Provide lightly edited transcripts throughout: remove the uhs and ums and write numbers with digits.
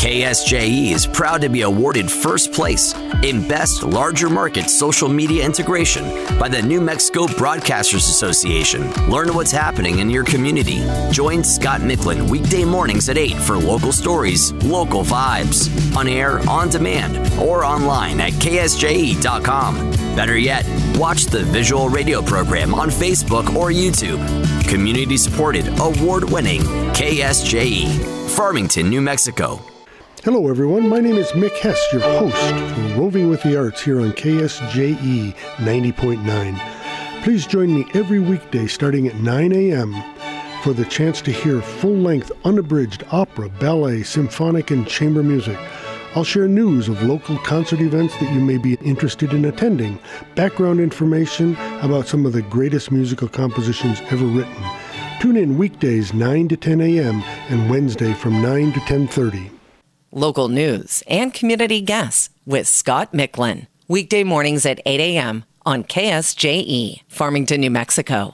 KSJE is proud to be awarded first place in Best Larger Market Social Media Integration by the New Mexico Broadcasters Association. Learn what's happening in your community. Join Scott Micklin weekday mornings at 8 for local stories, local vibes, on air, on demand, or online at ksje.com. Better yet, watch the visual radio program on Facebook or YouTube. Community-supported, award-winning KSJE, Farmington, New Mexico. Hello, everyone. My name is Mick Hess, your host for Roving with the Arts here on KSJE 90.9. Please join me every weekday starting at 9 a.m. for the chance to hear full-length, unabridged opera, ballet, symphonic, and chamber music. I'll share news of local concert events that you may be interested in attending, background information about some of the greatest musical compositions ever written. Tune in weekdays 9 to 10 a.m. and Wednesday from 9 to 10:30. Local news and community guests with Scott Micklin. Weekday mornings at 8 a.m. on KSJE, Farmington, New Mexico.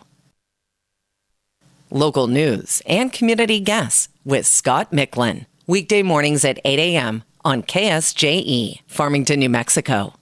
Local news and community guests with Scott Micklin. Weekday mornings at 8 a.m. on KSJE, Farmington, New Mexico.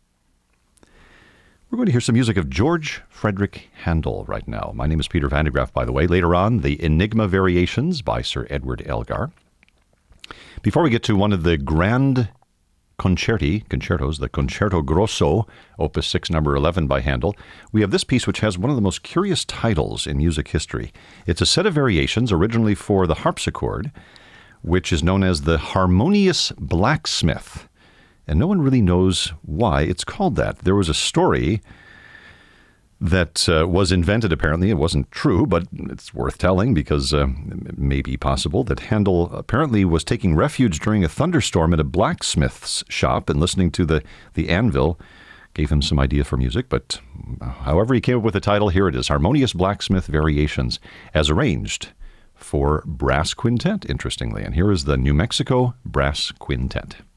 We're going to hear some music of George Frederick Handel right now. My name is Peter Van de Graaff, by the way. Later on, the Enigma Variations by Sir Edward Elgar. Before we get to one of the grand concertos, the Concerto Grosso, Opus 6, number 11 by Handel, we have this piece which has one of the most curious titles in music history. It's a set of variations originally for the harpsichord, which is known as the Harmonious Blacksmith. And no one really knows why it's called that. There was a story that was invented, apparently. It wasn't true, but it's worth telling because it may be possible that Handel apparently was taking refuge during a thunderstorm at a blacksmith's shop, and listening to the anvil gave him some idea for music. But however he came up with the title, here it is, Harmonious Blacksmith Variations, as arranged for brass quintet, interestingly. And here is the New Mexico Brass Quintet.